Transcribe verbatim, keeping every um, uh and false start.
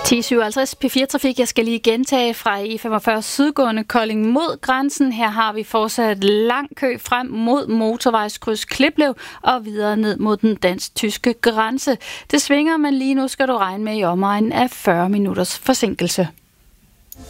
ti syvoghalvtreds P fire Trafik. Jeg skal lige gentage fra E femogfyrre sydgående Kolding mod grænsen. Her har vi fortsat lang kø frem mod motorvejskryds Kliplev og videre ned mod den dansk-tyske grænse. Det svinger, men lige nu skal du regne med i omegnen af fyrre minutters forsinkelse.